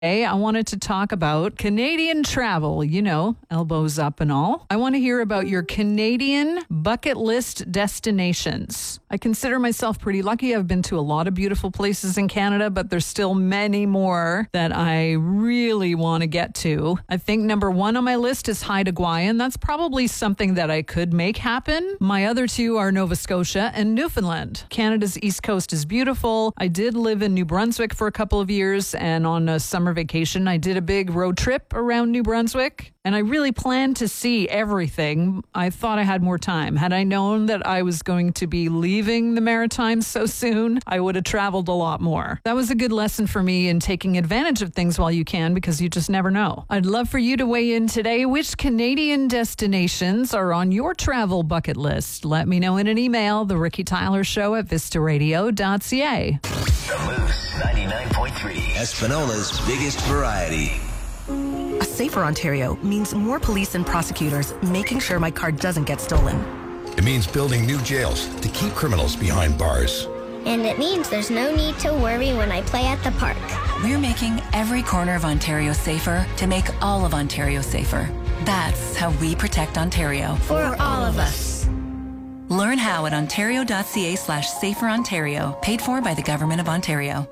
I wanted to talk about Canadian travel, elbows up and all. I want to hear about your Canadian bucket list destinations. I consider myself pretty lucky. I've been to a lot of beautiful places in Canada, but there's still many more that I really want to get to. I think number one on my list is Haida Gwaii. That's probably something that I could make happen. My other two are Nova Scotia and Newfoundland. Canada's East Coast is beautiful. I did live in New Brunswick for a couple of years, and on a summer vacation, I did a big road trip around New Brunswick, and I really planned to see everything. I thought I had more time. Had I known that I was going to be leaving the Maritimes so soon, I would have traveled a lot more. That was a good lesson for me in taking advantage of things while you can, because you just never know. I'd love for you to weigh in today. Which Canadian destinations are on your travel bucket list? Let me know in an email, The Ricky Tyler Show at vistaradio.ca. The Moose 99.3. Espanola's biggest variety. A safer Ontario means more police and prosecutors making sure my car doesn't get stolen. It means building new jails to keep criminals behind bars. And it means there's no need to worry when I play at the park. We're making every corner of Ontario safer to make all of Ontario safer. That's how we protect Ontario. For all of us. Learn how at ontario.ca/saferontario, paid for by the Government of Ontario.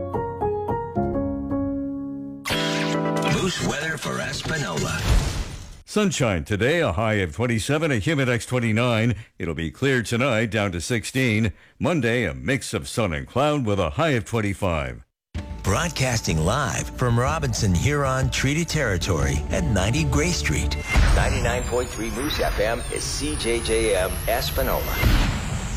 Moose weather for Espanola. Sunshine today, a high of 27, a humid 29. It'll be clear tonight, down to 16. Monday, a mix of sun and cloud with a high of 25. Broadcasting live from Robinson Huron Treaty Territory at 90 Gray Street. 99.3 Moose FM is CJJM Espanola.